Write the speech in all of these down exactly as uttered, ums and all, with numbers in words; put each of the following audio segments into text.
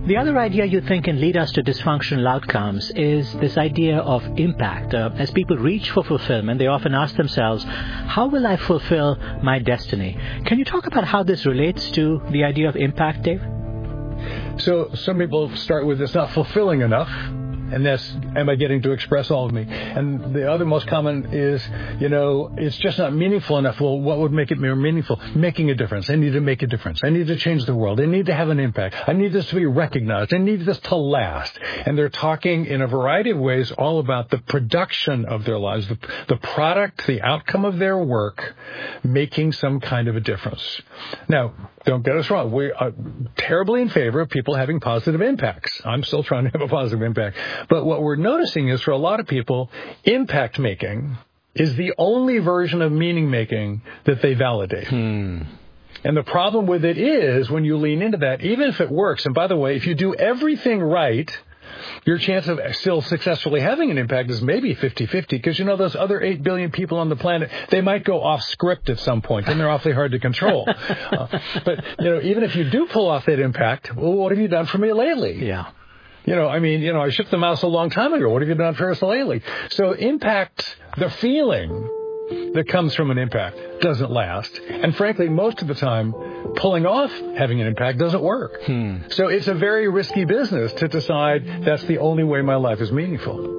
The other idea you think can lead us to dysfunctional outcomes is this idea of impact. Uh, as people reach for fulfillment, they often ask themselves, how will I fulfill my destiny? Can you talk about how this relates to the idea of impact, Dave? So some people start with it's not fulfilling enough. And that's, am I getting to express all of me? And the other most common is, you know, it's just not meaningful enough. Well, what would make it more meaningful? Making a difference. I need to make a difference. I need to change the world. I need to have an impact. I need this to be recognized. I need this to last. And they're talking in a variety of ways all about the production of their lives, the, the product, the outcome of their work, making some kind of a difference. Now, don't get us wrong. We are terribly in favor of people having positive impacts. I'm still trying to have a positive impact. But what we're noticing is for a lot of people, impact making is the only version of meaning making that they validate. Hmm. And the problem with it is when you lean into that, even if it works, and by the way, if you do everything right, your chance of still successfully having an impact is maybe fifty-fifty, because, you know, those other eight billion people on the planet, they might go off script at some point, and they're awfully hard to control. uh, but, you know, even if you do pull off that impact, well, what have you done for me lately? Yeah. You know, I mean, you know, I shipped the mouse a long time ago. What have you done for us lately? So impact, the feeling that comes from an impact doesn't last. And frankly, most of the time, pulling off having an impact doesn't work. Hmm. So it's a very risky business to decide that's the only way my life is meaningful.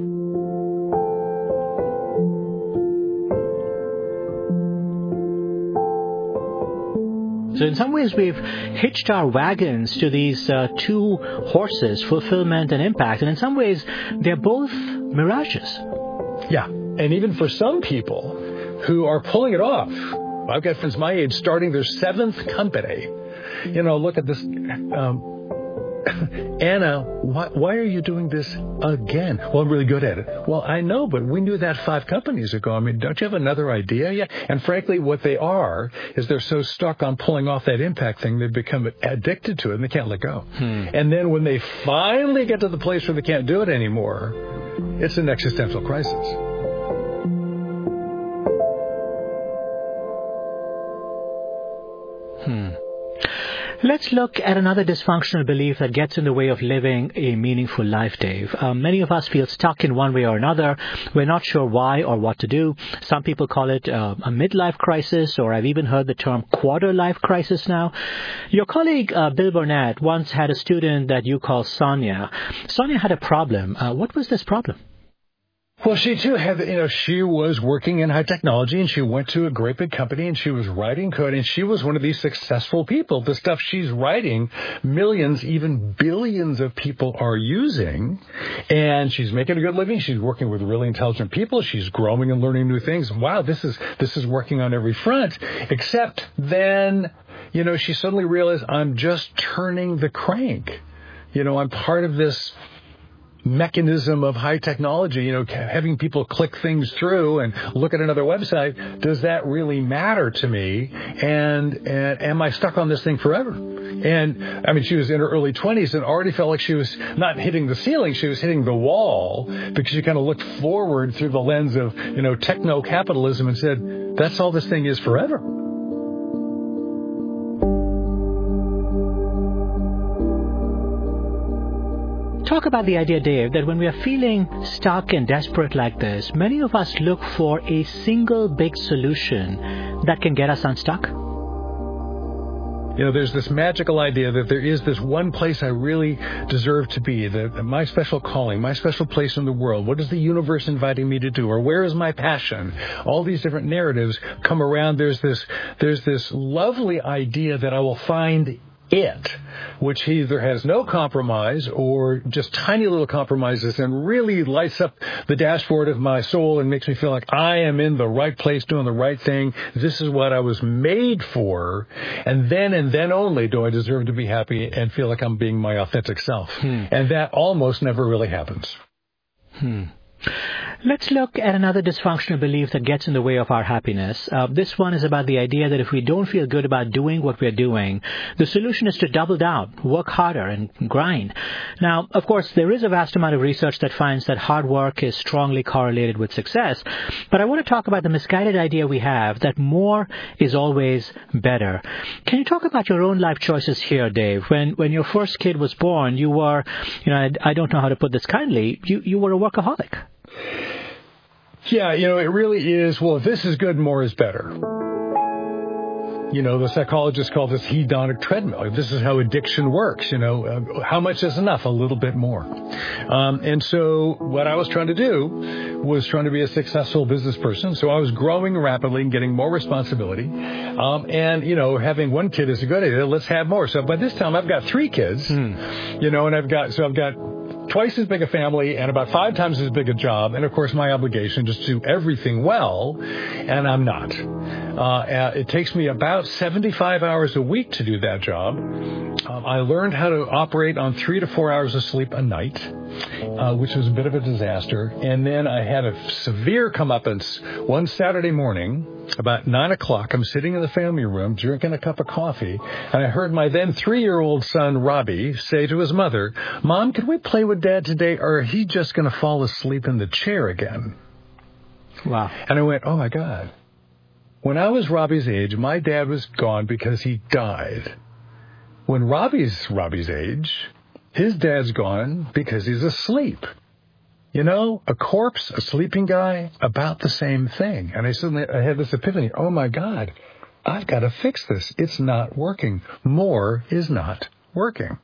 So in some ways, we've hitched our wagons to these uh, two horses, fulfillment and impact. And in some ways, they're both mirages. Yeah. And even for some people who are pulling it off, I've got friends my age starting their seventh company. You know, look at this. Um, Anna, why, why are you doing this again? Well, I'm really good at it. Well, I know, but we knew that five companies ago. I mean, don't you have another idea yet? And frankly, what they are is they're so stuck on pulling off that impact thing, they've become addicted to it and they can't let go. Hmm. And then when they finally get to the place where they can't do it anymore, it's an existential crisis. Hmm. Let's look at another dysfunctional belief that gets in the way of living a meaningful life, Dave. Um, many of us feel stuck in one way or another. We're not sure why or what to do. Some people call it uh, a midlife crisis, or I've even heard the term quarter-life crisis now. Your colleague, uh, Bill Burnett, once had a student that you call Sonia. Sonia had a problem. Uh, what was this problem? Well, she too had, you know, she was working in high technology and she went to a great big company and she was writing code and she was one of these successful people. The stuff she's writing, millions, even billions of people are using, and she's making a good living. She's working with really intelligent people. She's growing and learning new things. Wow, this is, this is working on every front, except then, you know, she suddenly realized I'm just turning the crank. You know, I'm part of this mechanism of high technology, you know, having people click things through and look at another website. Does that really matter to me? And, and am I stuck on this thing forever? And I mean, she was in her early twenties and already felt like she was not hitting the ceiling. She was hitting the wall because she kind of looked forward through the lens of, you know, techno-capitalism and said, that's all this thing is forever. Talk about the idea, Dave, that when we are feeling stuck and desperate like this, many of us look for a single big solution that can get us unstuck. You know, there's this magical idea that there is this one place I really deserve to be, the, my special calling, my special place in the world. What is the universe inviting me to do? Or where is my passion? All these different narratives come around. There's this, there's this lovely idea that I will find it, which either has no compromise or just tiny little compromises and really lights up the dashboard of my soul and makes me feel like I am in the right place doing the right thing. This is what I was made for. And then and then only do I deserve to be happy and feel like I'm being my authentic self. Hmm. And that almost never really happens. Hmm. Let's look at another dysfunctional belief that gets in the way of our happiness. Uh, this one is about the idea that if we don't feel good about doing what we're doing, the solution is to double down, work harder, and grind. Now, of course, there is a vast amount of research that finds that hard work is strongly correlated with success, but I want to talk about the misguided idea we have that more is always better. Can you talk about your own life choices here, Dave? When when your first kid was born, you were, you know, I, I don't know how to put this kindly, you, you were a workaholic. Yeah, you know, it really is, well, if this is good, more is better. You know, the psychologists call this hedonic treadmill. This is how addiction works, you know. Uh, how much is enough? A little bit more. Um, and so what I was trying to do was trying to be a successful business person. So I was growing rapidly and getting more responsibility. Um, and, you know, having one kid is a good idea. Let's have more. So by this time, I've got three kids, hmm. you know, and I've got, so I've got twice as big a family and about five times as big a job. And, of course, my obligation just to do everything well, and I'm not. Uh, it takes me about seventy-five hours a week to do that job. Um, I learned how to operate on three to four hours of sleep a night, uh, which was a bit of a disaster. And then I had a severe comeuppance one Saturday morning. About nine o'clock, I'm sitting in the family room drinking a cup of coffee, and I heard my then three-year-old son, Robbie, say to his mother, "Mom, can we play with Dad today, or is he just going to fall asleep in the chair again?" Wow. And I went, oh, my God. When I was Robbie's age, my dad was gone because he died. When Robbie's Robbie's age, his dad's gone because he's asleep. You know, a corpse, a sleeping guy, about the same thing. And I suddenly I had this epiphany. Oh, my God, I've got to fix this. It's not working. More is not working.